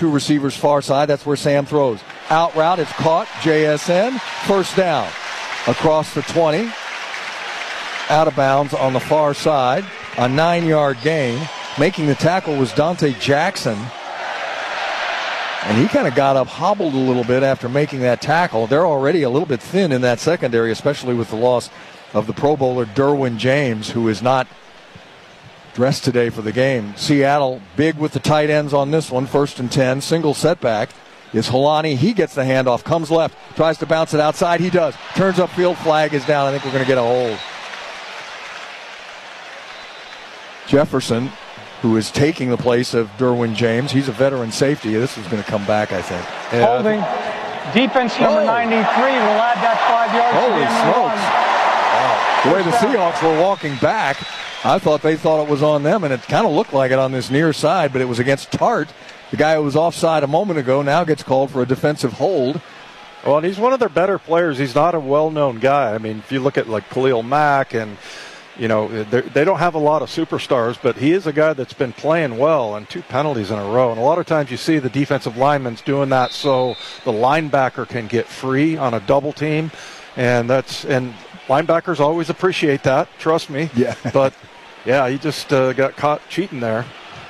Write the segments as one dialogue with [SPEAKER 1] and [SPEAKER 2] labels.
[SPEAKER 1] Two receivers far side. That's where Sam throws. Out route. It's caught. JSN. First down. Across the 20. Out of bounds on the far side. A 9-yard gain. Making the tackle was Dante Jackson. And he kind of got up, hobbled a little bit after making that tackle. They're already a little bit thin in that secondary, especially with the loss of the Pro Bowler Derwin James, who is not dressed today for the game. Seattle big with the tight ends on this one. 1st and 10. Single setback is Holani. He gets the handoff, comes left, tries to bounce it outside. He does. Turns upfield, flag is down. I think we're going to get a hold. Jefferson, who is taking the place of Derwin James. He's a veteran safety. This is going to come back, I think.
[SPEAKER 2] Yeah. Holding. Defense number 93 will add that 5 yards.
[SPEAKER 1] Holy smokes. Wow. The way the Seahawks were walking back, I thought they thought it was on them, and it kind of looked like it on this near side, but it was against Tart. The guy who was offside a moment ago now gets called for a defensive hold.
[SPEAKER 3] Well, and he's one of their better players. He's not a well-known guy. I mean, if you look at like Khalil Mack and you know, they don't have a lot of superstars, but he is a guy that's been playing well, and 2 penalties in a row. And a lot of times you see the defensive linemen doing that so the linebacker can get free on a double team, and linebackers always appreciate that, trust me.
[SPEAKER 1] Yeah.
[SPEAKER 3] But, yeah, he just got caught cheating there.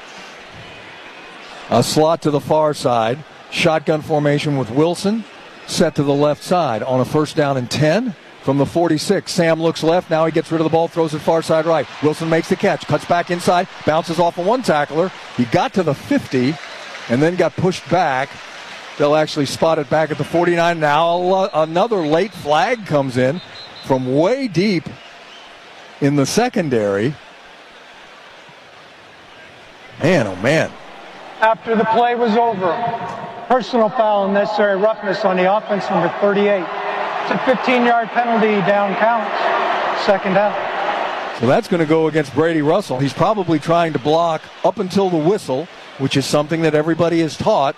[SPEAKER 1] A slot to the far side. Shotgun formation with Wilson set to the left side on a 1st down and 10. From the 46, Sam looks left. Now he gets rid of the ball, throws it far side right. Wilson makes the catch, cuts back inside, bounces off of one tackler. He got to the 50 and then got pushed back. They'll actually spot it back at the 49. Now another late flag comes in from way deep in the secondary. Man, oh man.
[SPEAKER 2] After the play was over, personal foul and necessary roughness on the offense, number 38. It's a 15-yard penalty, down counts, 2nd down.
[SPEAKER 1] So that's going to go against Brady Russell. He's probably trying to block up until the whistle, which is something that everybody is taught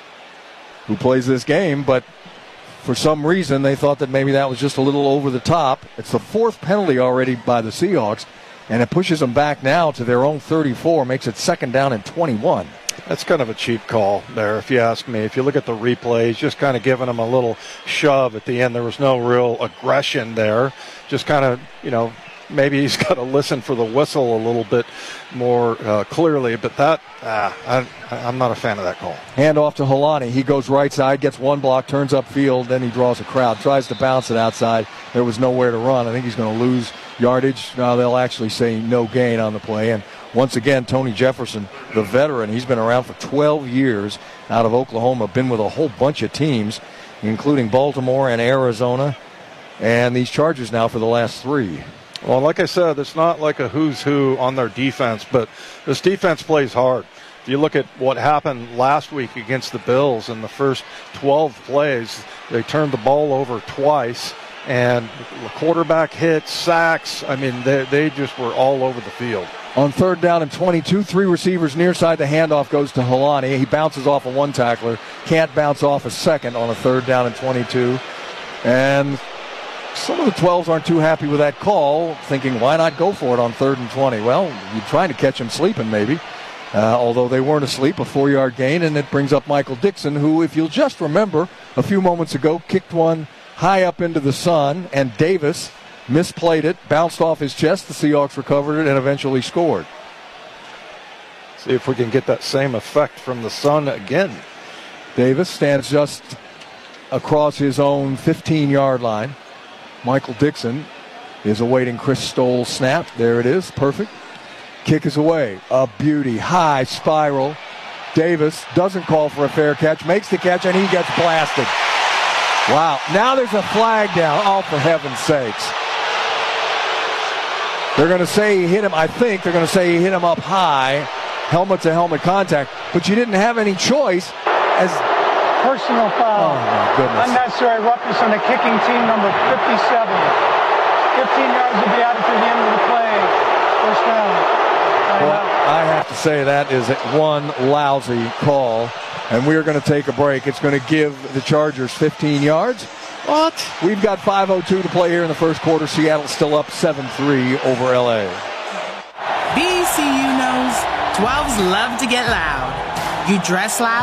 [SPEAKER 1] who plays this game, but for some reason they thought that maybe that was just a little over the top. It's the 4th penalty already by the Seahawks, and it pushes them back now to their own 34, makes it 2nd down and 21.
[SPEAKER 3] That's kind of a cheap call there, if you ask me. If you look at the replay, he's just kind of giving him a little shove at the end. There was no real aggression there. Just kind of, you know, maybe he's got to listen for the whistle a little bit more clearly. But that, I'm not a fan of that call.
[SPEAKER 1] Hand off to Holani. He goes right side, gets one block, turns upfield, then he draws a crowd, tries to bounce it outside. There was nowhere to run. I think he's going to lose yardage. Now they'll actually say no gain on the play. And once again, Tony Jefferson, the veteran, he's been around for 12 years out of Oklahoma, been with a whole bunch of teams, including Baltimore and Arizona, and these Chargers now for the last 3.
[SPEAKER 3] Well, like I said, it's not like a who's who on their defense, but this defense plays hard. If you look at what happened last week against the Bills in the first 12 plays, they turned the ball over twice, and the quarterback hits, sacks. I mean, they just were all over the field.
[SPEAKER 1] On 3rd down and 22, 3 receivers near side. The handoff goes to Holani. He bounces off of one tackler. Can't bounce off a second on a 3rd down and 22. And some of the 12s aren't too happy with that call, thinking, why not go for it on 3rd and 20? Well, you're trying to catch him sleeping maybe. Although they weren't asleep, a 4-yard gain, and it brings up Michael Dixon, who, if you'll just remember, a few moments ago kicked one high up into the sun, and Davis misplayed it, bounced off his chest. The Seahawks recovered it and eventually scored.
[SPEAKER 3] See if we can get that same effect from the sun again.
[SPEAKER 1] Davis stands just across his own 15-yard line. Michael Dixon is awaiting Chris Stoll's snap. There it is. Perfect. Kick is away. A beauty. High spiral. Davis doesn't call for a fair catch, makes the catch, and he gets blasted. Wow. Now there's a flag down. Oh, for heaven's sakes. They're going to say he hit him. I think they're going to say he hit him up high, helmet-to-helmet contact. But you didn't have any choice as
[SPEAKER 2] personal foul.
[SPEAKER 1] Oh, my goodness.
[SPEAKER 2] Unnecessary roughness on the kicking team, number 57. 15 yards will be added to the end of the play. First down.
[SPEAKER 1] Well, I have to say that is one lousy call. And we're going to take a break. It's going to give the Chargers 15 yards. What? We've got 5:02 to play here in the first quarter. Seattle's still up 7-3 over LA.
[SPEAKER 4] BCU knows 12s love to get loud. You dress loud.